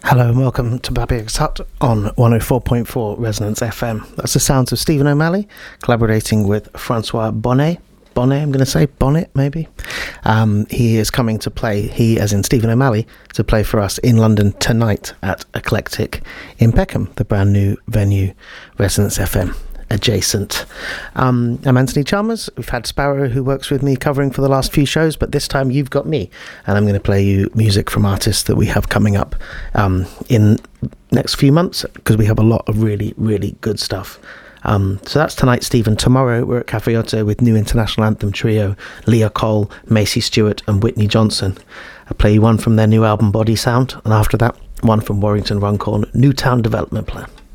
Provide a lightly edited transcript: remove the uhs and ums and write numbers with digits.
Hello and welcome to Babier's Hut on 104.4 Resonance FM. That's the sounds of Stephen O'Malley collaborating with Francois Bonnet. I'm going to say Bonnet, maybe. He is coming to play, he as in Stephen O'Malley, to play for us in London tonight at Eclectic in Peckham, the brand new venue, Resonance FM adjacent. I'm Anthony Chalmers. We've had Sparrow, who works with me, covering for the last few shows, but this time you've got me, and I'm going to play you music from artists that we have coming up in next few months, because we have a lot of really, really good stuff. So that's tonight, Stephen. Tomorrow we're at Cafe Otto with new international anthem trio Leah Cole, Macy Stewart and Whitney Johnson. I'll play you one from their new album Body Sound, and after that one from Warrington Runcorn, Newtown Development Plan.